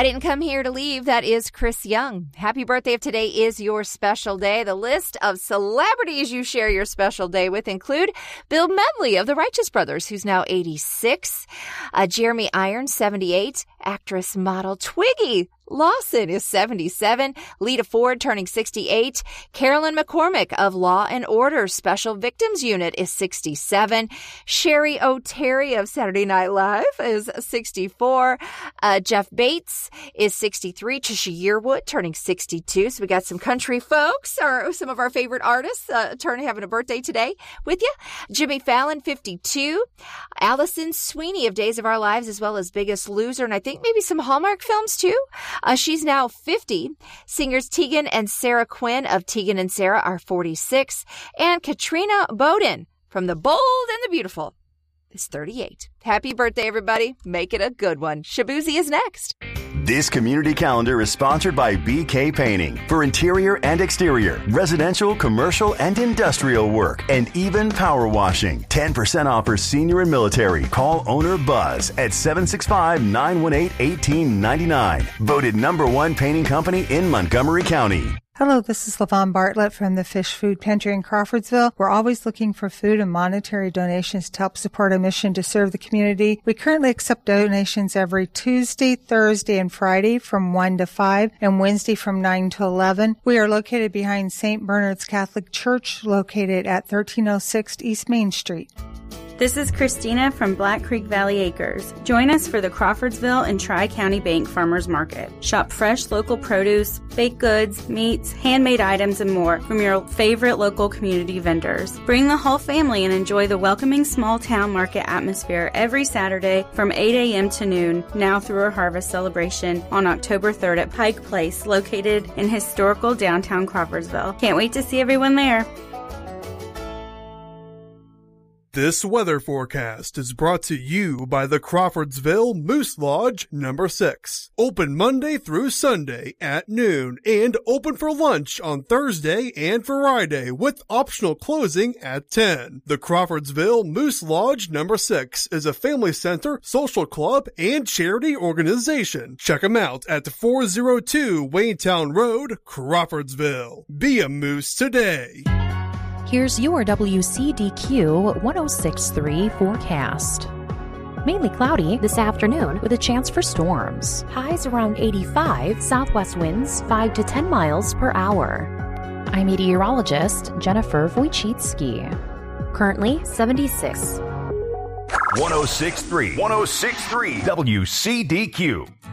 I Didn't Come Here to Leave. That is Chris Young. Happy birthday if today is your special day. The list of celebrities you share your special day with include Bill Medley of the Righteous Brothers, who's now 86. Jeremy Irons, 78. Actress model Twiggy Lawson is 77. Lita Ford turning 68. Carolyn McCormick of Law and Order Special Victims Unit is 67. Sherry O'Terry of Saturday Night Live is 64. Jeff Bates is 63. Trisha Yearwood turning 62. So we got some country folks, or some of our favorite artists, having a birthday today with you. Jimmy Fallon, 52. Allison Sweeney of Days of Our Lives, as well as Biggest Loser, and I think maybe some Hallmark films too. She's now 50. Singers Tegan and Sarah Quinn of Tegan and Sarah are 46. And Katrina Bowden from The Bold and the Beautiful is 38. Happy birthday, everybody. Make it a good one. Shabuzi is next. This community calendar is sponsored by BK Painting for interior and exterior, residential, commercial, and industrial work, and even power washing. 10% off for senior and military. Call owner Buzz at 765-918-1899. Voted #1 painting company in Montgomery County. Hello, this is LaVon Bartlett from the Fish Food Pantry in Crawfordsville. We're always looking for food and monetary donations to help support our mission to serve the community. We currently accept donations every Tuesday, Thursday, and Friday from 1 to 5 and Wednesday from 9 to 11. We are located behind St. Bernard's Catholic Church, located at 1306 East Main Street. This is Christina from Black Creek Valley Acres. Join us for the Crawfordsville and Tri-County Bank Farmers Market. Shop fresh local produce, baked goods, meats, handmade items, and more from your favorite local community vendors. Bring the whole family and enjoy the welcoming small town market atmosphere every Saturday from 8 a.m. to noon, now through our harvest celebration on October 3rd at Pike Place, located in historical downtown Crawfordsville. Can't wait to see everyone there. This weather forecast is brought to you by the Crawfordsville Moose Lodge No. 6. Open Monday through Sunday at noon and open for lunch on Thursday and Friday with optional closing at 10. The Crawfordsville Moose Lodge No. 6 is a family center, social club, and charity organization. Check them out at 402 Waynetown Road, Crawfordsville. Be a moose today. Here's your WCDQ 106.3 forecast. Mainly cloudy this afternoon with a chance for storms. Highs around 85, southwest winds 5 to 10 miles per hour. I'm meteorologist Jennifer Wojcicki. Currently 76. 106.3 WCDQ.